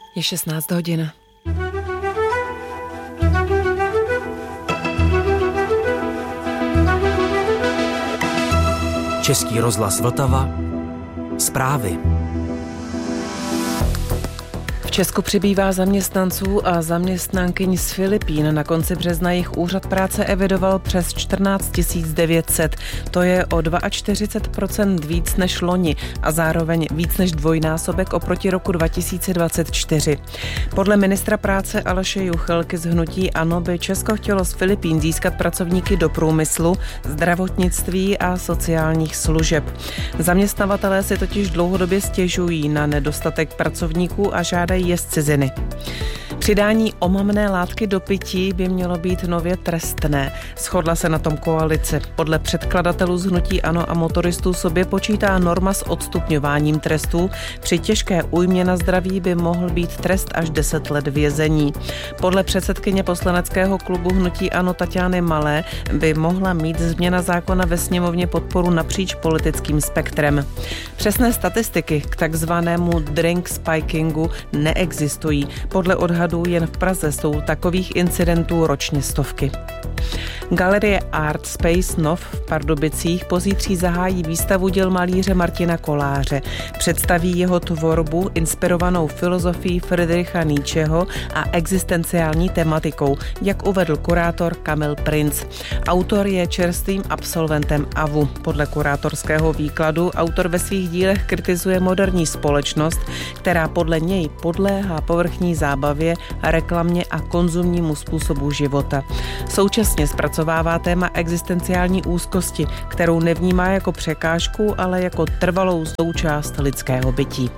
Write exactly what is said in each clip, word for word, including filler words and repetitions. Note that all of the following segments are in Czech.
Je šestnáct hodin. Český rozhlas Vltava. Zprávy. V Česku přibývá zaměstnanců a zaměstnankyň z Filipín. Na konci března jich úřad práce evidoval přes čtrnáct tisíc devět set. To je o čtyřicet dva procent víc než loni a zároveň víc než dvojnásobek oproti roku dva tisíce dvacet čtyři. Podle ministra práce Aleše Juchelky z hnutí ANO by Česko chtělo z Filipín získat pracovníky do průmyslu, zdravotnictví a sociálních služeb. Zaměstnavatelé si totiž dlouhodobě stěžují na nedostatek pracovníků a žádají je z ciziny. Přidání omamné látky do pití by mělo být nově trestné. Shodla se na tom koalice. Podle předkladatelů z hnutí ANO a motoristů sobě počítá norma s odstupňováním trestů. Při těžké újmě na zdraví by mohl být trest až deset let vězení. Podle předsedkyně poslaneckého klubu hnutí ANO Taťány Malé by mohla mít změna zákona ve sněmovně podporu napříč politickým spektrem. Přesné statistiky k takzvanému drink spikingu neexistují. Podle odhadů jen v Praze jsou takových incidentů ročně stovky. Galerie Art Space Nov v Pardubicích pozítří zahájí výstavu děl malíře Martina Koláře. Představí jeho tvorbu inspirovanou filozofií Friedricha Nietzscheho a existenciální tematikou, jak uvedl kurátor Kamil Princ. Autor je čerstvým absolventem A V U. Podle kurátorského výkladu autor ve svých dílech kritizuje moderní společnost, která podle něj podléhá povrchní zábavě, reklamě a konzumnímu způsobu života. Současně zpracovává téma existenciální úzkosti, kterou nevnímá jako překážku, ale jako trvalou součást lidského bytí.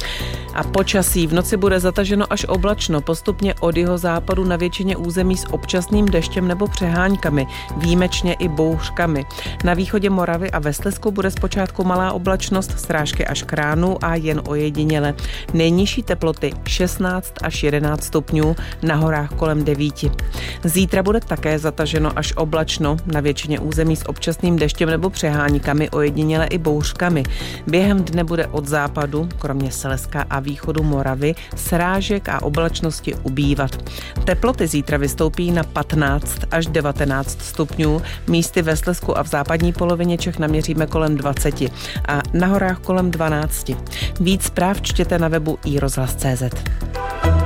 A počasí. V noci bude zataženo až oblačno, postupně od jihozápadu na většině území s občasným deštěm nebo přeháňkami, výjimečně i bouřkami. Na východě Moravy a ve Slezsku bude zpočátku malá oblačnost, srážky až k ránu a jen ojediněle. Nejnižší teploty šestnáct až jedenáct stupňů, na horách kolem devět. Zítra bude také zataženo až oblačno, na většině území s občasným deštěm nebo přeháňkami, ojediněle i bouřkami. Během dne bude od západu, kromě Slezska a východu Moravy, srážek a oblačnosti ubývat. Teploty zítra vystoupí na patnáct až devatenáct stupňů, místy ve Slezsku a v západní polovině Čech naměříme kolem dvacet a na horách kolem dvanáct. Víc zpráv čtěte na webu i rozhlas tečka cé zet.